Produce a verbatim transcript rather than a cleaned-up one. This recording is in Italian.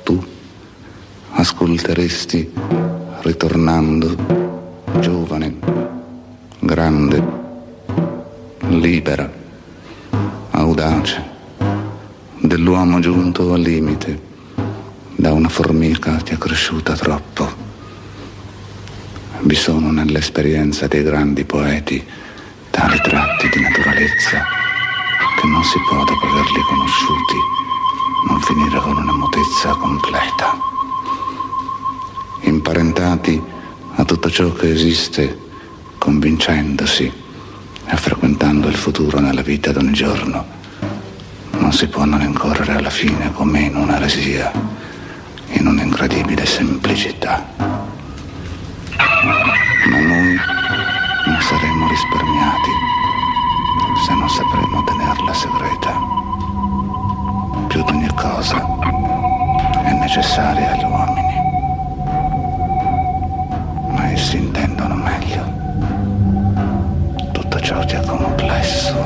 tu ascolteresti ritornando giovane, grande, libera, audace, dell'uomo giunto al limite da una formica che è cresciuta troppo. Vi sono nell'esperienza dei grandi poeti tali tratti di naturalezza che non si può, dopo averli conosciuti, non finire con una mutezza completa. Imparentati a tutto ciò che esiste, convincendosi e frequentando il futuro nella vita d'ogni giorno, non si può non incorrere alla fine come in un'eresia, in un'incredibile semplicità. Ma noi non saremo risparmiati se non sapremo tenerla segreta. Più di ogni cosa è necessaria agli uomini, ma essi intendono meglio tutto ciò che è complesso,